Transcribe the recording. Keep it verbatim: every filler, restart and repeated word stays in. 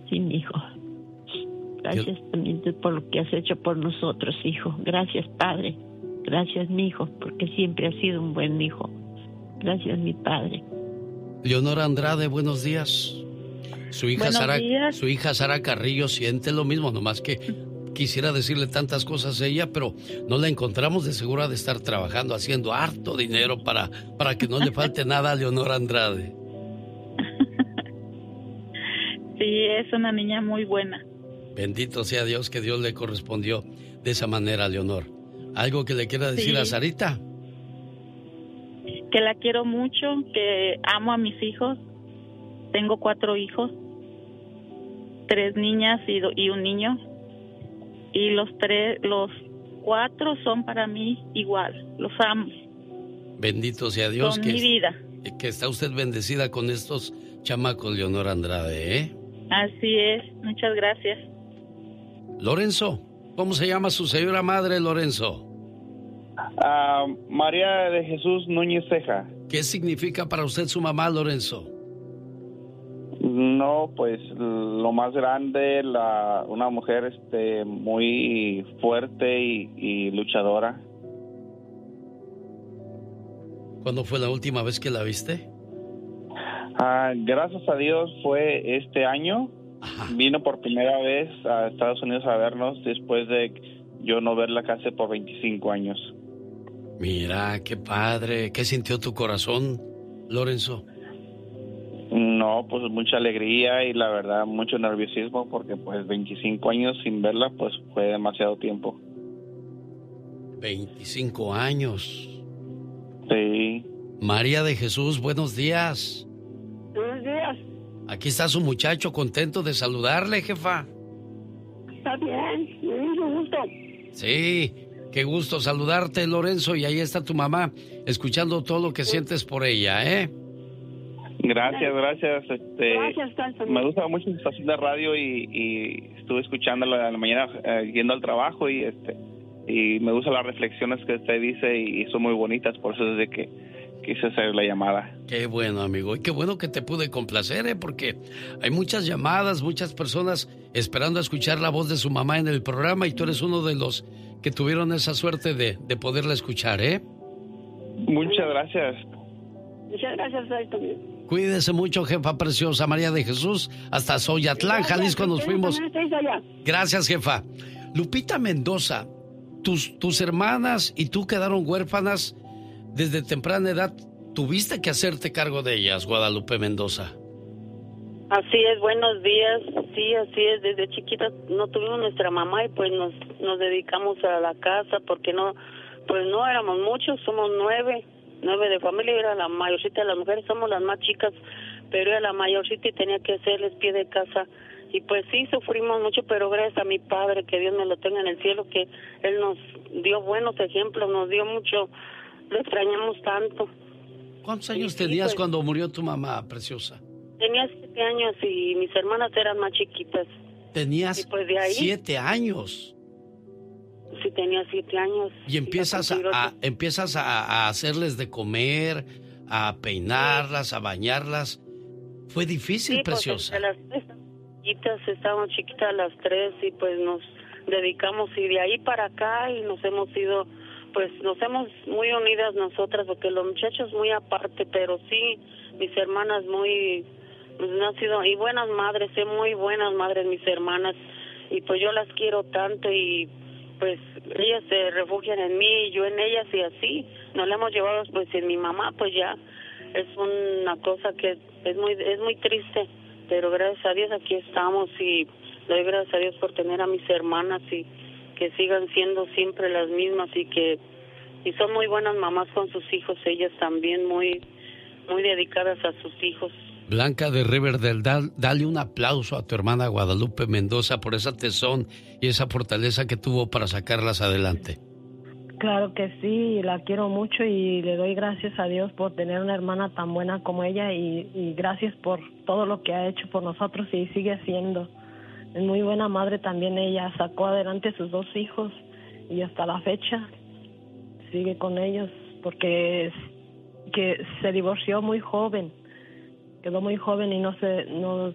Sí, mi hijo. Gracias Yo... también por lo que has hecho por nosotros, hijo. Gracias, Padre. Gracias, mi hijo, porque siempre has sido un buen hijo. Gracias, mi Padre. Leonora Andrade, buenos días. Su hija buenos Sara, días. su hija Sara Carrillo siente lo mismo, nomás que quisiera decirle tantas cosas a ella, pero no la encontramos. De seguro ha de estar trabajando, haciendo harto dinero para, para que no le falte nada a Leonora Andrade. Sí, es una niña muy buena. Bendito sea Dios que Dios le correspondió de esa manera a Leonor. ¿Algo que le quiera decir sí. a Sarita? Que la quiero mucho, que amo a mis hijos. Tengo cuatro hijos, tres niñas y, do, y un niño. Y los tres, los cuatro son para mí igual. Los amo. Bendito sea Dios. Son que mi vida. Que está usted bendecida con estos chamacos, Leonora Andrade, ¿eh? Así es. Muchas gracias. Lorenzo, ¿cómo se llama su señora madre, Lorenzo? Uh, María de Jesús Núñez Ceja. ¿Qué significa para usted su mamá, Lorenzo? No, pues lo más grande, la, una mujer este, muy fuerte y, y luchadora. ¿Cuándo fue la última vez que la viste? Uh, gracias a Dios fue este año. Ajá. Vino por primera vez a Estados Unidos a vernos después de yo no verla casi por veinticinco años. Mira, qué padre. ¿Qué sintió tu corazón, Lorenzo? No, pues mucha alegría y la verdad mucho nerviosismo porque pues veinticinco años sin verla pues fue demasiado tiempo. veinticinco años. Sí. María de Jesús, buenos días. Buenos días. Aquí está su muchacho, contento de saludarle, jefa. Está bien, mucho gusto. Sí, qué gusto saludarte, Lorenzo, y ahí está tu mamá, escuchando todo lo que sí. sientes por ella, ¿eh? Gracias, gracias. Este, gracias, tanto. Me gusta mucho su estación de radio y, y estuve escuchándola en la mañana eh, yendo al trabajo y este y me gustan las reflexiones que usted dice y, y son muy bonitas, por eso desde que quise hacer la llamada. Qué bueno, amigo, y qué bueno que te pude complacer, ¿eh? Porque hay muchas llamadas, muchas personas esperando a escuchar la voz de su mamá en el programa y tú eres uno de los que tuvieron esa suerte de, de poderla escuchar, ¿eh? Muchas gracias. Muchas gracias, Ay, también. Cuídese mucho, jefa preciosa. María de Jesús, hasta Xoyatlán, gracias, Jalisco nos fuimos. Gracias, jefa. Lupita Mendoza, tus, tus hermanas y tú quedaron huérfanas desde temprana edad. Tuviste que hacerte cargo de ellas, Guadalupe Mendoza. Así es, buenos días. Sí, así es. Desde chiquitas no tuvimos nuestra mamá y pues nos, nos dedicamos a la casa porque no, pues no éramos muchos, somos nueve. Nueve de familia, era la mayorcita de las mujeres, somos las más chicas, pero era la mayorcita y tenía que hacerles pie de casa. Y pues sí, sufrimos mucho, pero gracias a mi padre, que Dios me lo tenga en el cielo, que él nos dio buenos ejemplos, nos dio mucho, lo extrañamos tanto. ¿Cuántos años y, tenías pues, cuando murió tu mamá, preciosa? Tenía siete años y mis hermanas eran más chiquitas. Tenías pues de ahí, siete años. Sí, tenía siete años. Y empiezas a, a empiezas a, a hacerles de comer, a peinarlas, sí. a bañarlas. Fue difícil, sí, preciosa. Pues, las tres chiquitas, estábamos chiquitas las tres y pues nos dedicamos y de ahí para acá y nos hemos ido, pues nos hemos muy unidas nosotras porque los muchachos muy aparte, pero sí, mis hermanas muy, pues no han sido, y buenas madres, sí, muy buenas madres mis hermanas y pues yo las quiero tanto y pues ellas se refugian en mí y yo en ellas y así nos la hemos llevado pues en mi mamá pues ya es una cosa que es muy es muy triste, pero gracias a Dios aquí estamos y doy gracias a Dios por tener a mis hermanas y que sigan siendo siempre las mismas y que y son muy buenas mamás con sus hijos, ellas también muy muy dedicadas a sus hijos. Blanca de Riverdale, da, dale un aplauso a tu hermana Guadalupe Mendoza por esa tesón y esa fortaleza que tuvo para sacarlas adelante. Claro que sí, la quiero mucho y le doy gracias a Dios por tener una hermana tan buena como ella y, y gracias por todo lo que ha hecho por nosotros y sigue haciendo. Es muy buena madre también ella, sacó adelante a sus dos hijos y hasta la fecha sigue con ellos porque es, que se divorció muy joven. Quedó muy joven y no se no